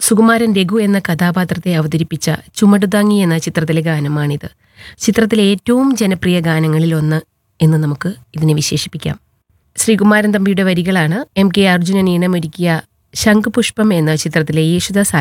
സുകുമാരൻ രഘു എന്ന കഥാപാത്രത്തെ അവതരിപ്പിച്ച ചുമടുതാങ്ങി എന്ന ചിത്രത്തിലെ ഗാനമാണിത്. ചിത്രത്തിലെ ഏറ്റവും ജനപ്രിയ ഗാനങ്ങളിൽ ഒന്ന് എന്ന് നമുക്ക് ഇതിനെ വിശേഷിപ്പിക്കാം. ശ്രീകുമാരൻ തമ്പിയുടെ വരികളാണ് എം കെ അർജുനൻ ഈണമൊരുക്കിയ ശംഖുപുഷ്പം എന്ന ചിത്രത്തിലെ യേശുദാസ്